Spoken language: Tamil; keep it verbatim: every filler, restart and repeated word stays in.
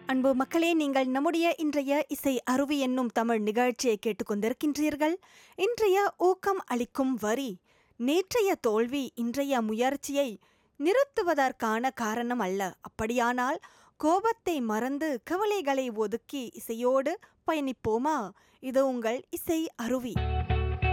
அன்பு மக்களே, நீங்கள் நம்முடைய இன்றைய இசை அருவி என்னும் தமிழ் நிகழ்ச்சியை கேட்டுக்கொண்டிருக்கின்றீர்கள். இன்றைய ஊக்கம் அளிக்கும் வரி, நேற்றைய தோல்வி இன்றைய முயற்சியை நிறுத்துவதற்கான காரணம் அல்ல. அப்படியானால் கோபத்தை மறந்து கவலைகளை ஒதுக்கி இசையோடு பயணிப்போமா? இது உங்கள் இசை அருவி.